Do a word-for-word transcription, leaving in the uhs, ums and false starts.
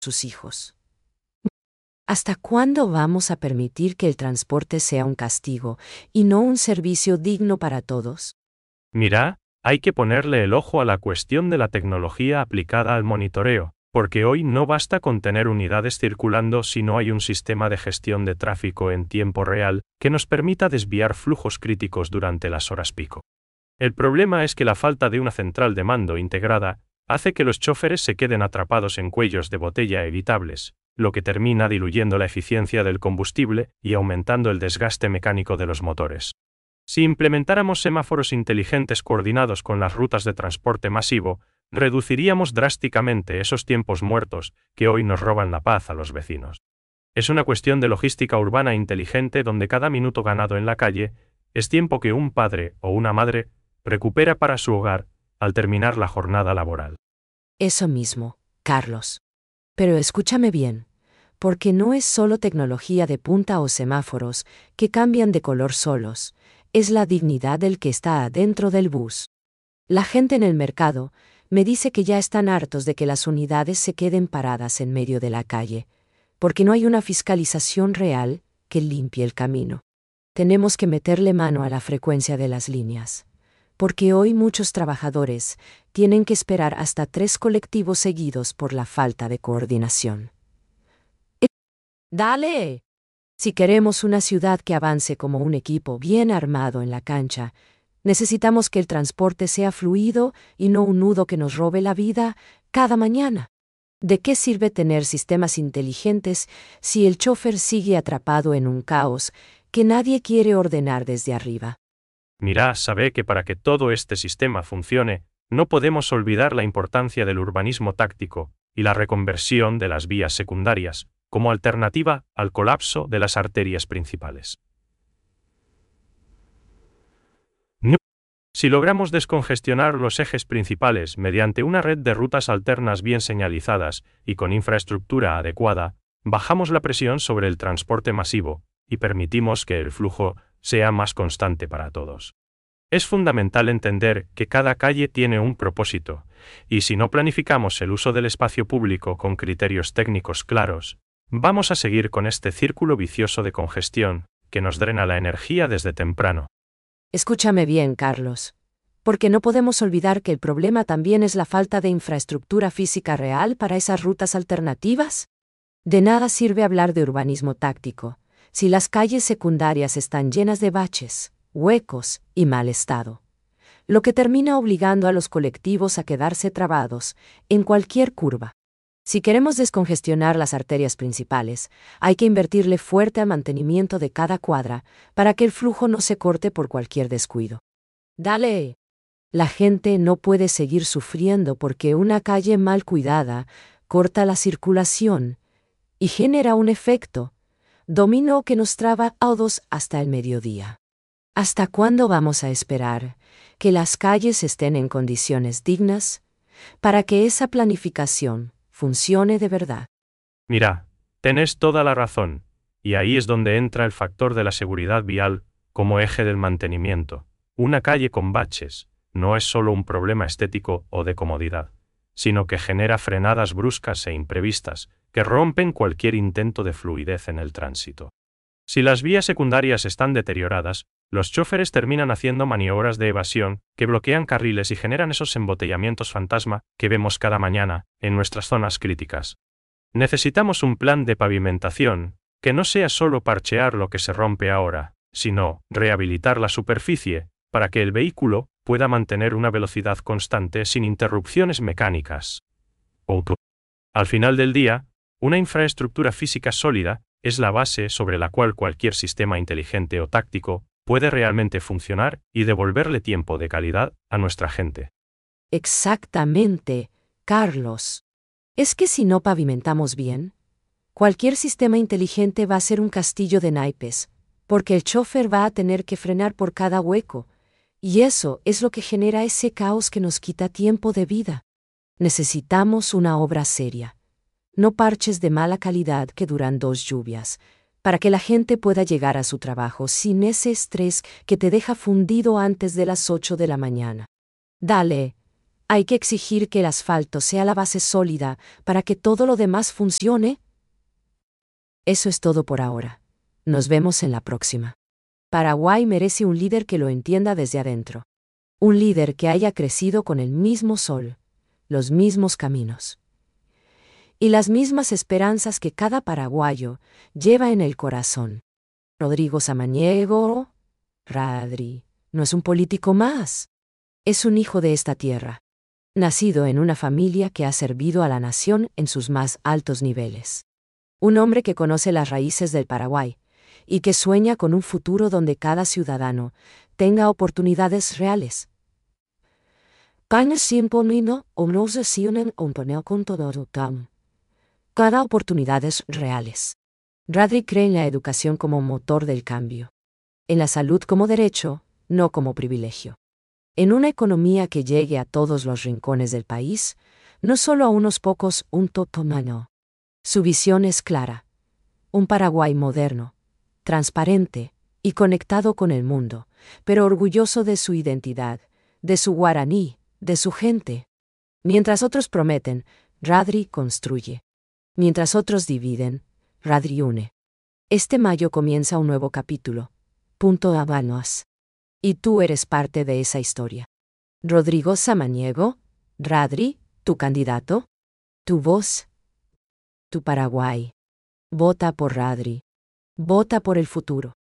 sus hijos. ¿Hasta cuándo vamos a permitir que el transporte sea un castigo y no un servicio digno para todos? Mira, hay que ponerle el ojo a la cuestión de la tecnología aplicada al monitoreo, porque hoy no basta con tener unidades circulando si no hay un sistema de gestión de tráfico en tiempo real que nos permita desviar flujos críticos durante las horas pico. El problema es que la falta de una central de mando integrada hace que los choferes se queden atrapados en cuellos de botella evitables, lo que termina diluyendo la eficiencia del combustible y aumentando el desgaste mecánico de los motores. Si implementáramos semáforos inteligentes coordinados con las rutas de transporte masivo, reduciríamos drásticamente esos tiempos muertos que hoy nos roban la paz a los vecinos. Es una cuestión de logística urbana inteligente donde cada minuto ganado en la calle es tiempo que un padre o una madre recupera para su hogar al terminar la jornada laboral. Eso mismo, Carlos. Pero escúchame bien, porque no es solo tecnología de punta o semáforos que cambian de color solos, es la dignidad del que está adentro del bus. La gente en el mercado me dice que ya están hartos de que las unidades se queden paradas en medio de la calle, porque no hay una fiscalización real que limpie el camino. Tenemos que meterle mano a la frecuencia de las líneas, porque hoy muchos trabajadores tienen que esperar hasta tres colectivos seguidos por la falta de coordinación. ¡Dale! Si queremos una ciudad que avance como un equipo bien armado en la cancha, necesitamos que el transporte sea fluido y no un nudo que nos robe la vida cada mañana. ¿De qué sirve tener sistemas inteligentes si el chofer sigue atrapado en un caos que nadie quiere ordenar desde arriba? Mira, sabe que para que todo este sistema funcione, no podemos olvidar la importancia del urbanismo táctico y la reconversión de las vías secundarias, como alternativa al colapso de las arterias principales. Si logramos descongestionar los ejes principales mediante una red de rutas alternas bien señalizadas y con infraestructura adecuada, bajamos la presión sobre el transporte masivo y permitimos que el flujo sea más constante para todos. Es fundamental entender que cada calle tiene un propósito, y si no planificamos el uso del espacio público con criterios técnicos claros, vamos a seguir con este círculo vicioso de congestión que nos drena la energía desde temprano. Escúchame bien, Carlos, porque no podemos olvidar que el problema también es la falta de infraestructura física real para esas rutas alternativas. De nada sirve hablar de urbanismo táctico si las calles secundarias están llenas de baches, huecos y mal estado, lo que termina obligando a los colectivos a quedarse trabados en cualquier curva. Si queremos descongestionar las arterias principales, hay que invertirle fuerte al mantenimiento de cada cuadra para que el flujo no se corte por cualquier descuido. ¡Dale! La gente no puede seguir sufriendo porque una calle mal cuidada corta la circulación y genera un efecto dominó que nos traba a todos hasta el mediodía. ¿Hasta cuándo vamos a esperar que las calles estén en condiciones dignas para que esa planificación funcione de verdad? Mira, tenés toda la razón, y ahí es donde entra el factor de la seguridad vial como eje del mantenimiento. Una calle con baches no es solo un problema estético o de comodidad, sino que genera frenadas bruscas e imprevistas que rompen cualquier intento de fluidez en el tránsito. Si las vías secundarias están deterioradas, los chóferes terminan haciendo maniobras de evasión que bloquean carriles y generan esos embotellamientos fantasma que vemos cada mañana en nuestras zonas críticas. Necesitamos un plan de pavimentación que no sea solo parchear lo que se rompe ahora, sino rehabilitar la superficie para que el vehículo pueda mantener una velocidad constante sin interrupciones mecánicas. Al final del día, una infraestructura física sólida es la base sobre la cual cualquier sistema inteligente o táctico puede realmente funcionar y devolverle tiempo de calidad a nuestra gente. Exactamente, Carlos. Es que si no pavimentamos bien, cualquier sistema inteligente va a ser un castillo de naipes, porque el chofer va a tener que frenar por cada hueco, y eso es lo que genera ese caos que nos quita tiempo de vida. Necesitamos una obra seria, no parches de mala calidad que duran dos lluvias, para que la gente pueda llegar a su trabajo sin ese estrés que te deja fundido antes de las ocho de la mañana. Dale, Hay que exigir que el asfalto sea la base sólida para que todo lo demás funcione. Eso es todo por ahora. Nos vemos en la próxima. Paraguay merece un líder que lo entienda desde adentro. Un líder que haya crecido con el mismo sol, los mismos caminos y las mismas esperanzas que cada paraguayo lleva en el corazón. Rodrigo Samaniego, Radri, no es un político más. Es un hijo de esta tierra, nacido en una familia que ha servido a la nación en sus más altos niveles. Un hombre que conoce las raíces del Paraguay y que sueña con un futuro donde cada ciudadano tenga oportunidades reales. Cada oportunidades reales. Radri cree en la educación como motor del cambio. En la salud como derecho, no como privilegio. En una economía que llegue a todos los rincones del país, no solo a unos pocos, un totomano. Su visión es clara. Un Paraguay moderno, transparente y conectado con el mundo, pero orgulloso de su identidad, de su guaraní, de su gente. Mientras otros prometen, Radri construye. Mientras otros dividen, Radri une. Este mayo comienza un nuevo capítulo. Punto Habanos. Y tú eres parte de esa historia. Rodrigo Samaniego, Radri, tu candidato, tu voz, tu Paraguay. Vota por Radri. Vota por el futuro.